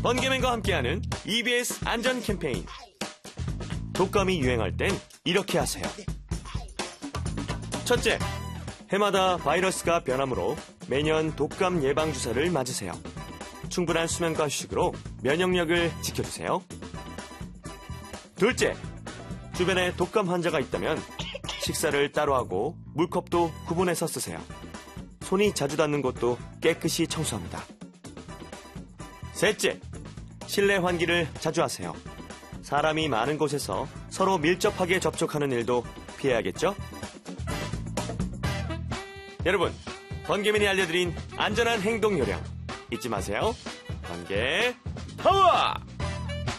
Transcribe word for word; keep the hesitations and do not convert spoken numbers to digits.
번개맨과 함께하는 이비에스 안전 캠페인. 독감이 유행할 땐 이렇게 하세요. 첫째, 해마다 바이러스가 변하므로 매년 독감 예방 주사를 맞으세요. 충분한 수면과 휴식으로 면역력을 지켜주세요. 둘째, 주변에 독감 환자가 있다면 식사를 따로 하고 물컵도 구분해서 쓰세요. 손이 자주 닿는 곳도 깨끗이 청소합니다. 셋째, 실내 환기를 자주 하세요. 사람이 많은 곳에서 서로 밀접하게 접촉하는 일도 피해야겠죠? 여러분, 번개맨이 알려드린 안전한 행동 요령 잊지 마세요. 번개 파워!